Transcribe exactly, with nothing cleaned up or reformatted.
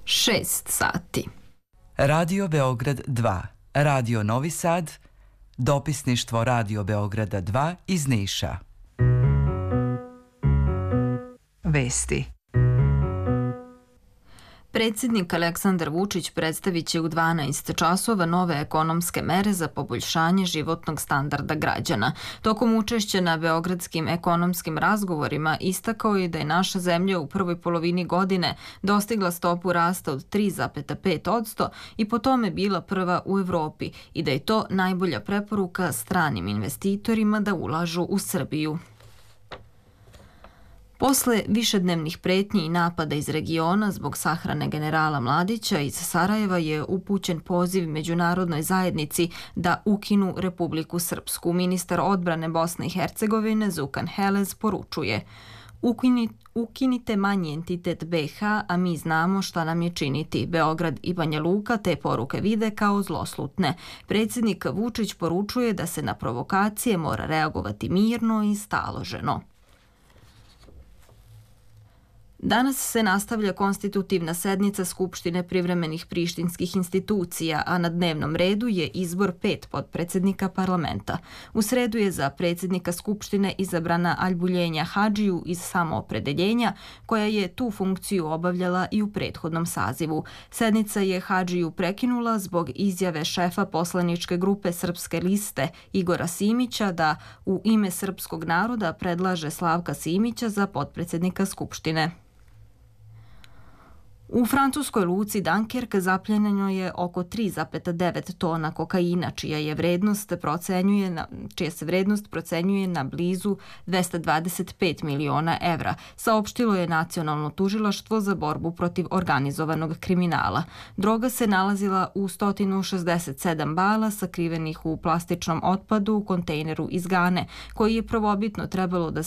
šest sati. Radio Beograd dva, Radio Novi Sad, dopisništvo Radio Beograda dva iz Niša. Vesti. Predsjednik Aleksandar Vučić predstavit će u dvanaest časova nove ekonomske mere za poboljšanje životnog standarda građana. Tokom učešća na beogradskim ekonomskim razgovorima istakao je da je naša zemlja u prvoj polovini godine dostigla stopu rasta od tri zarez pet posto i po tome bila prva u Evropi i da je to najbolja preporuka stranim investitorima da ulažu u Srbiju. Posle višednevnih pretnji i napada iz regiona zbog sahrane generala Mladića iz Sarajeva je upućen poziv međunarodnoj zajednici da ukinu Republiku Srpsku. Ministar odbrane Bosne i Hercegovine Zukan Helez poručuje: Ukini, ukinite manji entitet B iH, a mi znamo šta nam je činiti. Beograd i Banja Luka te poruke vide kao zloslutne. Predsjednik Vučić poručuje da se na provokacije mora reagovati mirno i staloženo. Danas se nastavlja konstitutivna sednica Skupštine privremenih prištinskih institucija, a na dnevnom redu je izbor pet potpredsjednika parlamenta. U sredu je za predsjednika Skupštine izabrana Aljbuljenja Hadžiju iz Samoopredeljenja, koja je tu funkciju obavljala i u prethodnom sazivu. Sednica je Hadžiju prekinula zbog izjave šefa poslaničke grupe Srpske liste Igora Simića da u ime srpskog naroda predlaže Slavka Simića za potpredsjednika Skupštine. U francuskoj luci Dunkerque zapljenjeno je oko tri zarez devet tona kokaina, čija je vrednost procenjuje na, čija se vrednost procenjuje na blizu dvesta dvadeset pet miliona evra, saopštilo je Nacionalno tužilaštvo za borbu protiv organizovanog kriminala. Droga se nalazila u sto šezdeset sedam bala sakrivenih u plastičnom otpadu u kontejneru iz Gane, koji je prvobitno trebalo da